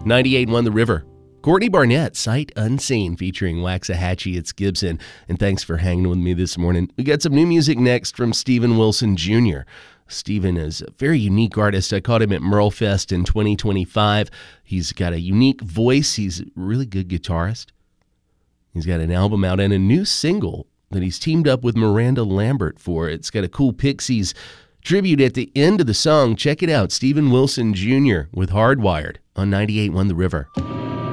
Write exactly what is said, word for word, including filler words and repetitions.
ninety-eight point one The River. Courtney Barnett, Sight Unseen, featuring Waxahachie. It's Gibson. And thanks for hanging with me this morning. We got some new music next from Steven Wilson Junior Steven is a very unique artist. I caught him at Merlefest in twenty twenty-five. He's got a unique voice. He's a really good guitarist. He's got an album out and a new single that he's teamed up with Miranda Lambert for. It's got a cool Pixies tribute at the end of the song. Check it out. Steven Wilson Junior with Hardwired on ninety-eight point one The River.